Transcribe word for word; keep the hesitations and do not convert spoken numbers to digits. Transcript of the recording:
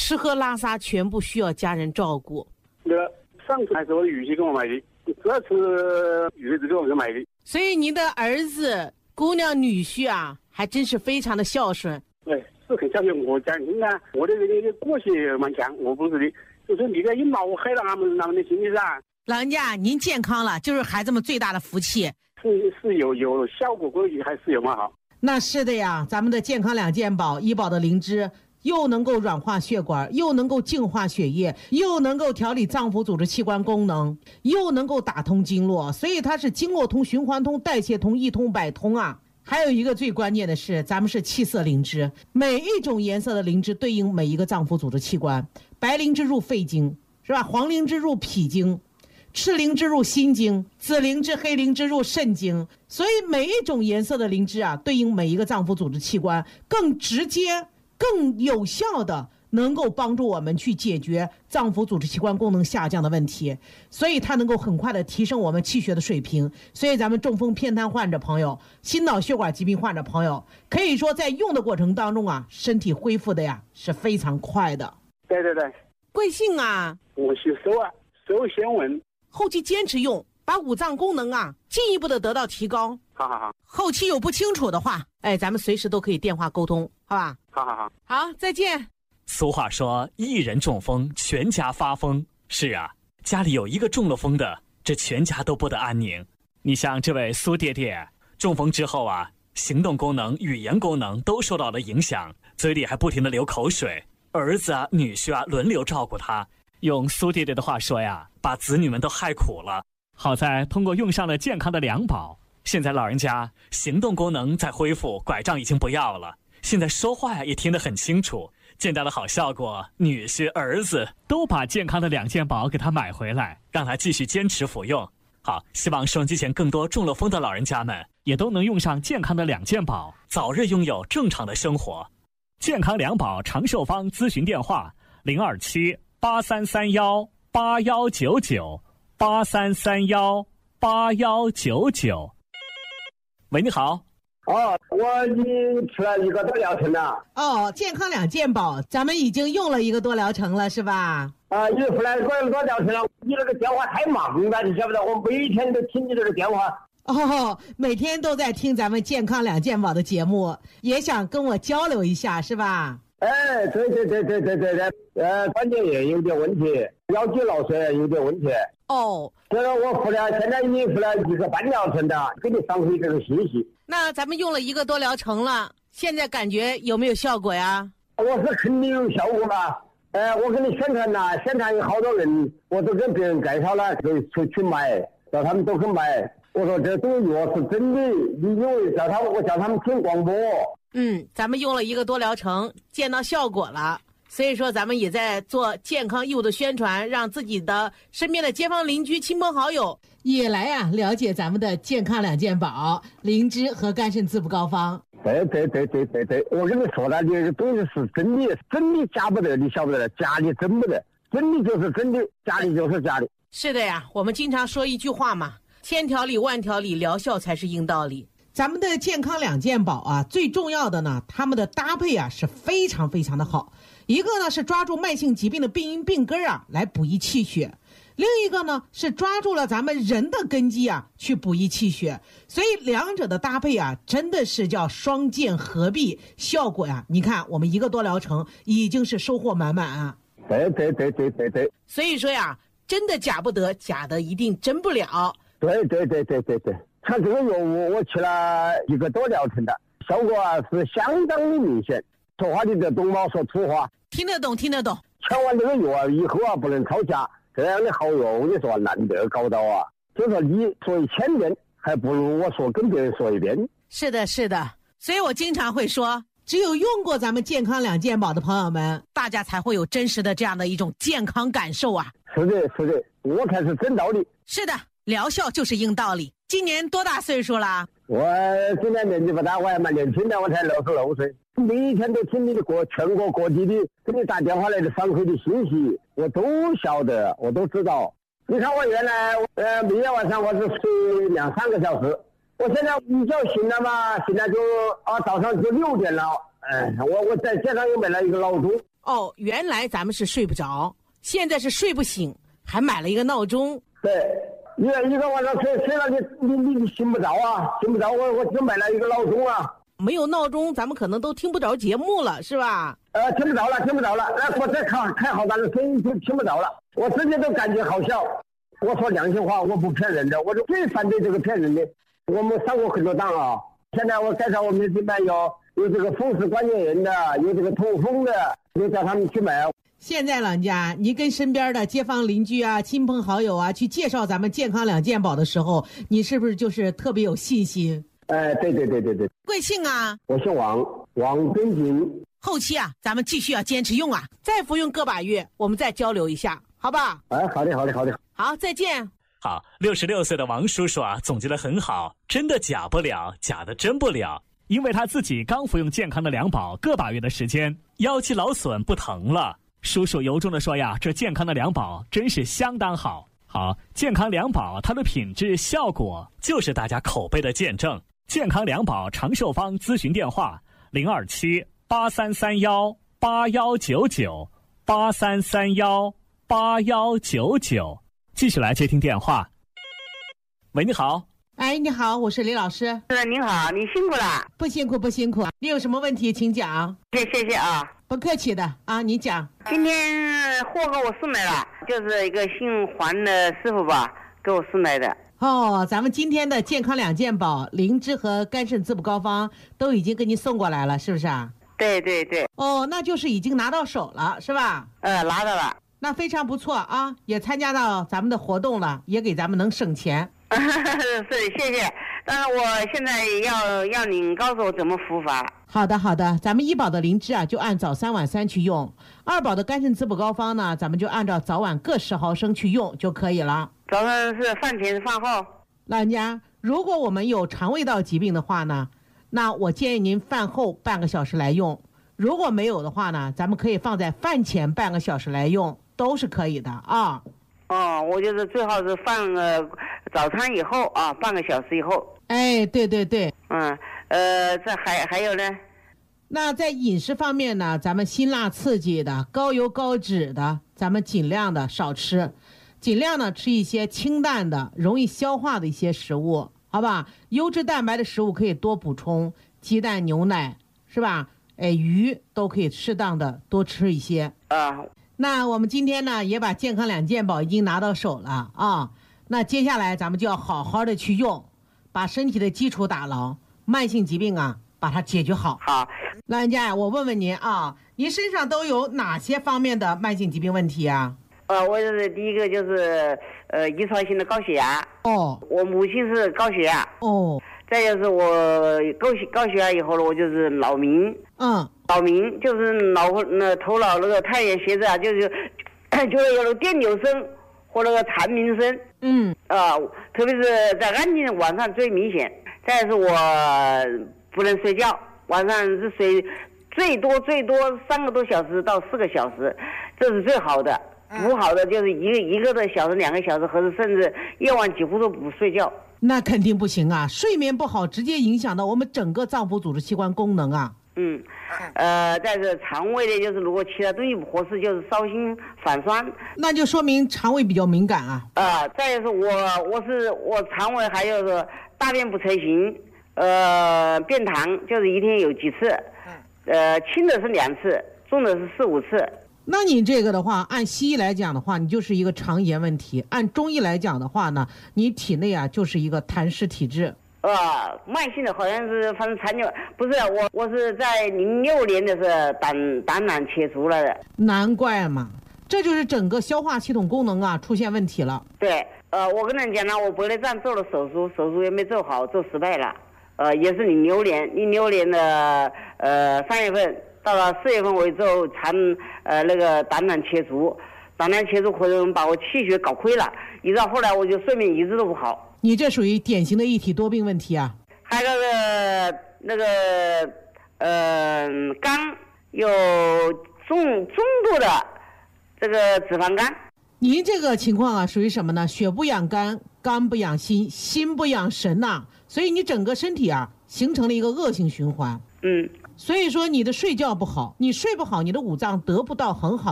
吃喝拉撒全部需要家人照顾。 那个上次还是我的女婿给我买的，这次儿子给我买的。 所以您的儿子、姑娘、女婿啊，还真是非常的孝顺。 对，是很孝顺。我家人啊，我的这个个性蛮强，我不是的，就是你的一毛害了他们他们的心理上。 老人家，您健康了，就是孩子们最大的福气。 是是有有效果，过去还是有嘛好。 那是的呀，咱们的健康两件宝，医保的灵芝又能够软化血管，又能够净化血液，又能够调理脏腑组织器官功能，又能够打通经络，所以它是经络通、循环通、代谢通、一通百通啊。还有一个最关键的是，咱们是七色灵芝，每一种颜色的灵芝对应每一个脏腑组织器官。白灵芝入肺经，是吧？黄灵芝入脾经，赤灵芝入心经，紫灵芝、黑灵芝入肾经。所以每一种颜色的灵芝啊，对应每一个脏腑组织器官，更直接、更有效的能够帮助我们去解决脏腑组织器官功能下降的问题。所以它能够很快的提升我们气血的水平。所以咱们中风偏瘫患者朋友、心脑血管疾病患者朋友，可以说在用的过程当中啊，身体恢复的呀是非常快的。 对对对。 贵姓啊？ 我是周啊，周先文。 后期坚持用，把五脏功能啊进一步的得到提高。 好好好。 后期有不清楚的话，哎，咱们随时都可以电话沟通，好吧？ 好好好。 好，再见。 俗话说，一人中风，全家发疯。是啊，家里有一个中了风的，这全家都不得安宁。你像这位苏爹爹，中风之后啊，行动功能、语言功能都受到了影响，嘴里还不停地流口水。儿子啊、女婿啊轮流照顾他。用苏爹爹的话说呀，把子女们都害苦了。好在通过用上了健康的两宝，现在老人家行动功能在恢复，拐杖已经不要了，现在说话呀也听得很清楚。见到了好效果，女婿、儿子都把健康的两件宝给他买回来，让他继续坚持服用。好，希望收音机前更多中了风的老人家们也都能用上健康的两件宝，早日拥有正常的生活。健康两宝长寿方咨询电话：零二七八三三幺八幺九九八三三幺八幺九九。喂，你好。 哦，我已经吃了一个多疗程了。 哦，健康两件宝，咱们已经用了一个多疗程了，是吧？ 啊，你出来过一个多疗程了。你那个电话太忙了，你晓不得？我每天都听你这个电话。 哦，每天都在听咱们健康两件宝的节目，也想跟我交流一下，是吧？ 哎，对对对对对对对，呃，关节炎有点问题，腰肌劳损有点问题。 哦， 这个我服了，现在已经服了一个半疗程的，给你反馈这个信息。 那咱们用了一个多疗程了，现在感觉有没有效果呀？ 我是肯定有效果了。呃，我给你宣传了，现场有好多人，我都跟别人介绍了，可以出去买，叫他们都去买。我说这东西药是真的，你因为叫他们，我叫他们听广播。 嗯，咱们用了一个多疗程，见到效果了，所以说咱们也在做健康义务的宣传，让自己的身边的街坊邻居、亲朋好友也来啊了解咱们的健康两件宝灵芝和肝肾滋补膏方。 对对对对对对，我跟你说了，这个东西是真的，真的假不得，你晓不得？假的真不得，真的就是真的，假的就是假的。 是的呀，我们经常说一句话嘛，千条理万条理，疗效才是硬道理。咱们的健康两件宝啊，最重要的呢，它们的搭配啊是非常非常的好。一个呢是抓住慢性疾病的病因病根啊，来补益气血；另一个呢是抓住了咱们人的根基啊，去补益气血。所以两者的搭配啊，真的是叫双剑合璧，效果呀、啊，你看我们一个多疗程已经是收获满满啊。 对对对对对对。 所以说呀，真的假不得，假的一定真不了。 对对对对对对。看这个药物，我吃了一个多疗程的，效果啊是相当的明显。说话你得懂吗？说粗话。 听得懂，听得懂。 吃完这个药啊，以后啊不能吵架。这样的好药，我跟你说难得搞到啊。就说你说一千遍，还不如我说跟别人说一遍。 是的，是的。所以我经常会说，只有用过咱们健康两件宝的朋友们，大家才会有真实的这样的一种健康感受啊。 是的，是的，我看是真道理。 是的，疗效就是硬道理。今年多大岁数了？ 我今年年纪不大，我还蛮年轻的，我才六十六岁。每一天都听你的国全国各地的给你打电话来的反馈的信息，我都晓得，我都知道。你看我原来呃每天晚上我是睡两三个小时，我现在一觉醒了嘛，现在就啊早上就六点了。哎，我我在街上又买了一个闹钟， 哦，原来咱们是睡不着，现在是睡不醒，还买了一个闹钟。 对，一个一个晚上睡睡了你你你你醒不着啊，醒不着，我我只买了一个闹钟啊。 没有闹钟，咱们可能都听不着节目了，是吧？ 呃，听不着了，听不着了。那我再看开好大的声音就听不着了，我自己都感觉好笑。我说良心话，我不骗人的，我就最反对这个骗人的。我们上过很多当啊，现在我介绍我们这边有有这个风湿关节炎的，有这个痛风的，就叫他们去买。 现在老人家，你跟身边的街坊邻居啊、亲朋好友啊去介绍咱们健康两件宝的时候，你是不是就是特别有信心？ 哎，对对对对对。 贵姓啊？ 我姓王，王根锦。 后期啊，咱们继续要坚持用啊，再服用个把月，我们再交流一下，好吧？ 哎，好的好的好的。 好，再见。 好，六十六岁的王叔叔啊，总结得很好，真的假不了，假的真不了，因为他自己刚服用健康的两宝个把月的时间，腰肌劳损不疼了。叔叔由衷地说呀，这健康的两宝真是相当好。好，健康两宝它的品质效果就是大家口碑的见证。健康两宝长寿方咨询电话零二七八三三幺八幺九九八三三幺八幺九九。继续来接听电话。喂，你好。 哎，你好，我是李老师。 是，您好，你辛苦了。 不辛苦不辛苦，你有什么问题请讲。 谢谢谢啊。 不客气的啊，你讲。 今天货给我送来了，就是一个姓黄的师傅吧给我送来的。 哦，咱们今天的健康两件宝灵芝和肝肾滋补膏方都已经给你送过来了，是不是啊？ 对对对。 哦，那就是已经拿到手了，是吧？ 呃，拿到了。 那非常不错啊，也参加到咱们的活动了，也给咱们能省钱。 是，谢谢。但是我现在要要您告诉我怎么服法。 好的好的，咱们一宝的灵芝啊，就按早三晚三去用；二宝的肝肾滋补膏方呢，咱们就按照早晚各十毫升去用就可以了。 早上是饭前是饭后？ 老人家，如果我们有肠胃道疾病的话呢，那我建议您饭后半个小时来用；如果没有的话呢，咱们可以放在饭前半个小时来用，都是可以的啊。 哦，我就是最好是放呃早餐以后啊，半个小时以后。 哎，对对对。 嗯，呃，这还还有呢？ 那在饮食方面呢，咱们辛辣刺激的、高油高脂的，咱们尽量的少吃，尽量呢吃一些清淡的、容易消化的一些食物，好吧？优质蛋白的食物可以多补充，鸡蛋、牛奶，是吧？哎，鱼都可以适当的多吃一些啊。 那我们今天呢，也把健康两件宝已经拿到手了啊。那接下来咱们就要好好的去用，把身体的基础打牢，慢性疾病啊，把它解决好。 好， 老人家，我问问您啊，您身上都有哪些方面的慢性疾病问题啊？ 呃，我就是第一个就是呃遗传性的高血压。 哦。 我母亲是高血压。 哦。 再就是我高血高血压以后呢，我就是脑鸣。 嗯。 脑鸣就是脑那头脑那个太阳穴子啊，就是就是有那个电流声或那个蝉鸣声。 嗯。 啊、呃，特别是在安静晚上最明显。再是我不能睡觉，晚上是睡最多最多三个多小时到四个小时，这是最好的。不好的就是一个一个多小时、两个小时，或者甚至夜晚几乎都不睡觉。 那肯定不行啊！睡眠不好，直接影响到我们整个脏腑组织器官功能啊。 嗯，呃，但是肠胃的，就是如果其他东西不合适，就是烧心反酸， 那就说明肠胃比较敏感啊。 啊、呃，再就是我我是我肠胃还有是大便不成形，呃，便溏就是一天有几次，呃，轻的是两次，重的是四五次。 那你这个的话，按西医来讲的话，你就是一个肠炎问题；按中医来讲的话呢，你体内啊就是一个痰湿体质。 啊，慢性的好像是反正残留，不是我，我是在零六年的是胆胆囊切除了的。 难怪嘛，这就是整个消化系统功能啊出现问题了。 对，呃，我跟人讲了，我白内障做了手术，手术也没做好，做失败了。呃，也是零六年，零六年的呃三月份到了四月份，我做肠呃那个胆囊切除，胆囊切除可能把我气血搞亏了，一直到后来我就睡眠一直都不好。 你这属于典型的一体多病问题啊！ 还有个那个呃肝有重重度的这个脂肪肝。 您这个情况啊，属于什么呢？血不养肝，肝不养心，心不养神呐、啊，所以你整个身体啊形成了一个恶性循环。 嗯， 所以说你的睡觉不好，你睡不好，你的五脏得不到很好